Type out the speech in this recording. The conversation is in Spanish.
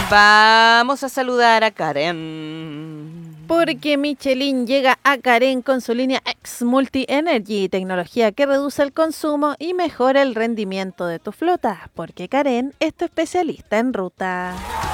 Vamos a saludar a Karen. Porque Michelin llega a Karen con su línea X Multi Energy, tecnología que reduce el consumo y mejora el rendimiento de tu flota. Porque Karen es tu especialista en ruta.